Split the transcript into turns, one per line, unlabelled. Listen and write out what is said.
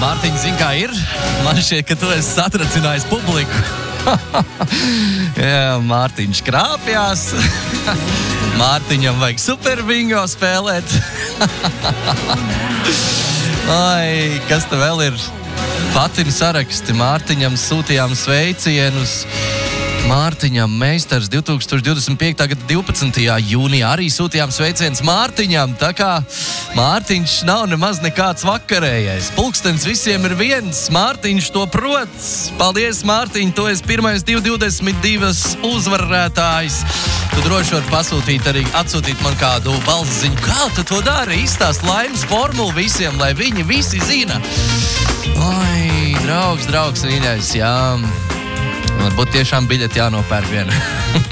Mārtiņ, zin kā ir? Man šķiet, ka tu esi satracinājis publiku. Jā, Mārtiņš krāpjās. Mārtiņam vajag super bingo spēlēt. Ai, kas te vēl ir? Patim saraksti. Mārtiņam sūtījām sveicienus. Mārtiņam meistars 2025. gada 12. jūnijā arī sūtījām sveicienus Mārtiņam, tā kā Mārtiņš nav nemaz nekāds vakarējais. Pulkstens visiem ir viens, Mārtiņš to prots. Paldies, Mārtiņ, tu esi pirmais 222 uzvarētājs. Tu droši vari atsūtīt man kādu balsziņu. Kā tu to dari? Izstāst laimes formulu visiem, lai viņi visi zina. Ai, draugs, mīļais, jā. Varbūt tiešām biļeti jānopērk viena.